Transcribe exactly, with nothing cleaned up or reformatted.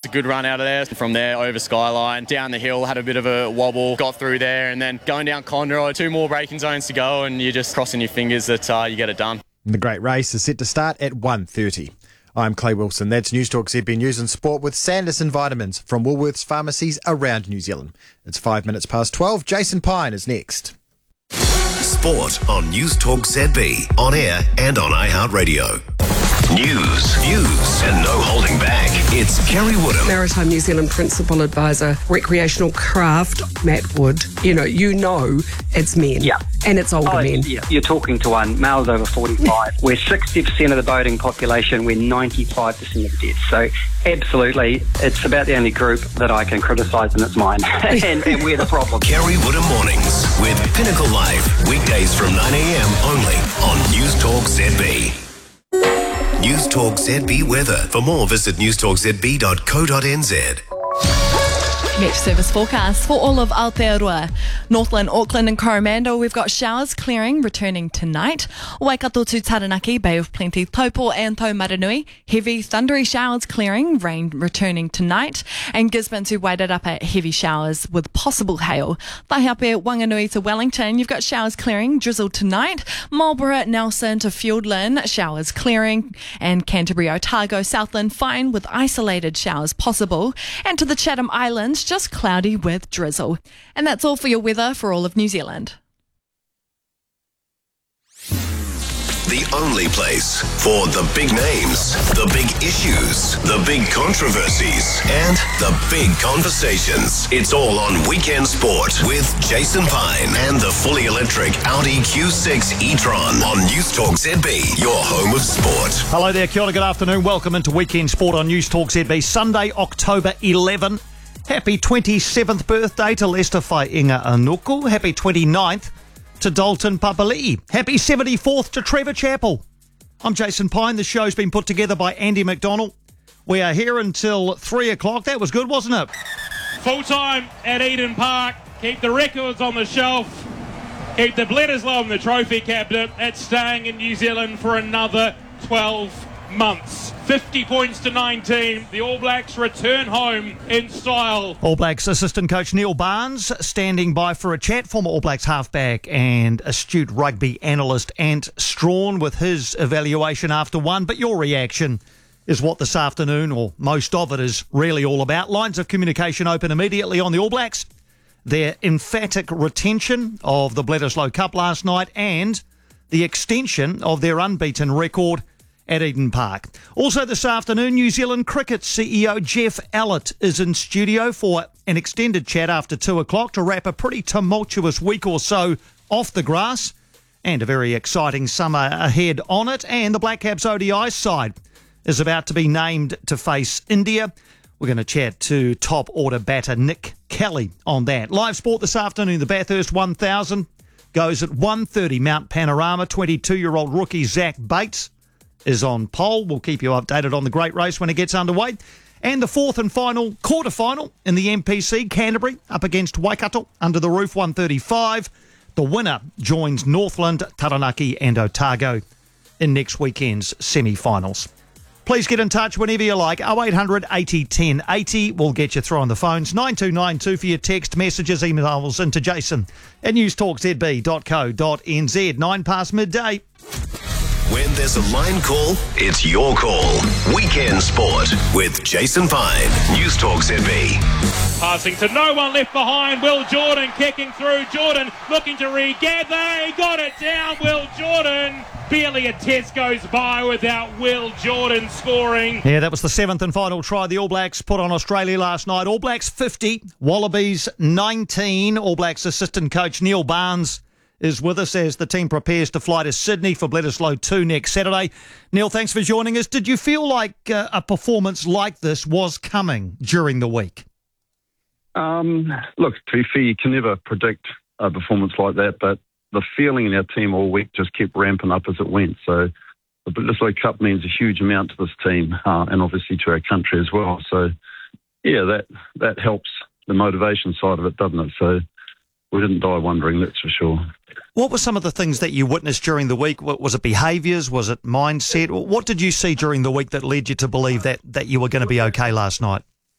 good run out of there. From there, over Skyline, down the hill, had a bit of a wobble, got through there, and then going down Conroy, two more braking zones to go, and you're just crossing your fingers that uh, you get it done. The great race is set to start at one thirty. I'm Clay Wilson. That's News Talk Z B News and Sport with Sanderson Vitamins from Woolworths pharmacies around New Zealand. It's five minutes past twelve. Jason Pine is next. Sport on News Talk Z B, on air and on iHeartRadio. News, views, and no holding back. It's Kerry Woodham. Maritime New Zealand Principal Advisor, Recreational Craft, Matt Wood. You know, you know it's men. Yeah. And it's older oh, men. Yeah. You're talking to one, males over forty-five. We're sixty percent of the boating population. We're ninety-five percent of the deaths. So absolutely, it's about the only group that I can criticise, and it's mine. and, and we're the problem. Kerry Woodham Mornings with Pinnacle Live. Weekdays from nine a.m. only on News Talk Z B. News Talk Z B weather. For more, visit news talk z b dot co dot n z. Met service forecast for all of Aotearoa. Northland, Auckland and Coromandel, we've got showers clearing returning tonight. Waikato to Taranaki, Bay of Plenty, Taupo and Taumaranui, heavy thundery showers clearing, rain returning tonight. And Gisborne to Wairarapa, heavy showers with possible hail. Taihape, Wanganui to Wellington, you've got showers clearing, drizzle tonight. Marlborough, Nelson to Fiordland, showers clearing. And Canterbury, Otago, Southland, fine with isolated showers possible. And to the Chatham Islands, just cloudy with drizzle. And that's all for your weather for all of New Zealand. The only place for the big names, the big issues, the big controversies, and the big conversations. It's all on Weekend Sport with Jason Pine and the fully electric Audi Q six e-tron on News Talk Z B, your home of sport. Hello there, kia ora, good afternoon. Welcome into Weekend Sport on News Talk Z B. Sunday, October eleventh. Happy twenty-seventh birthday to Lester Whainga Anuku. Happy twenty-ninth to Dalton Papali'i. Happy seventy-fourth to Trevor Chappell. I'm Jason Pine. The show's been put together by Andy McDonald. We are here until three o'clock. That was good, wasn't it? Full time at Eden Park. Keep the records on the shelf. Keep the Bledisloe in the trophy cabinet. That's staying in New Zealand for another twelve months. fifty points to nineteen. The All Blacks return home in style. All Blacks assistant coach Neil Barnes standing by for a chat. Former All Blacks halfback and astute rugby analyst Ant Strawn with his evaluation after one. But your reaction is what this afternoon, or most of it, is really all about. Lines of communication open immediately on the All Blacks. Their emphatic retention of the Bledisloe Cup last night and the extension of their unbeaten record at Eden Park. Also this afternoon, New Zealand Cricket C E O Jeff Allett is in studio for an extended chat after two o'clock to wrap a pretty tumultuous week or so off the grass and a very exciting summer ahead on it. And the Black Caps O D I side is about to be named to face India. We're going to chat to top order batter Nick Kelly on that. Live sport this afternoon, the Bathurst one thousand goes at one thirty. Mount Panorama, twenty-two-year-old rookie Zach Bates is on pole. We'll keep you updated on the great race when it gets underway. And the fourth and final quarter-final in the M P C, Canterbury up against Waikato under the roof, one thirty-five. The winner joins Northland, Taranaki and Otago in next weekend's semi-finals. Please get in touch whenever you like. oh eight hundred eighty ten eighty. We'll get you through on the phones. nine two nine two for your text, messages, emails into Jason at news talk z b dot co dot n z. Nine past midday. When there's a line call, it's your call. Weekend Sport with Jason Pine. News Talk Z B. Passing to no one left behind. Will Jordan kicking through. Jordan looking to regather. He got it down. Will Jordan. Barely a test goes by without Will Jordan scoring. Yeah, that was the seventh and final try the All Blacks put on Australia last night. All Blacks fifty, Wallabies nineteen. All Blacks assistant coach Neil Barnes is with us as the team prepares to fly to Sydney for Bledisloe two next Saturday. Neil, thanks for joining us. Did you feel like uh, a performance like this was coming during the week? Um, look, to be fair, you can never predict a performance like that, but the feeling in our team all week just kept ramping up as it went. So the Bledisloe Cup means a huge amount to this team uh, and obviously to our country as well. So, yeah, that, that helps the motivation side of it, doesn't it? So we didn't die wondering, that's for sure. What were some of the things that you witnessed during the week? Was it behaviours? Was it mindset? What did you see during the week that led you to believe that, that you were going to be okay last night?